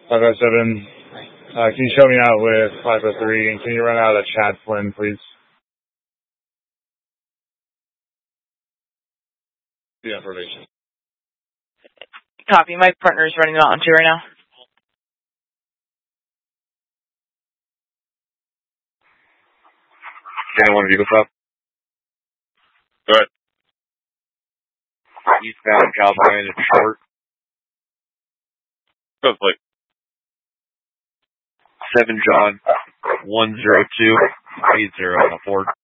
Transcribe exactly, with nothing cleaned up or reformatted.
five oh seven, uh, can you show me out with five oh three, and can you run out of Chad Flynn, please? The information. Copy. My partner is running out onto right now. Anyone Eagle Stop? Go ahead. Eastbound Cowboy and short. Go plate. Seven John one zero two eight zero Ford.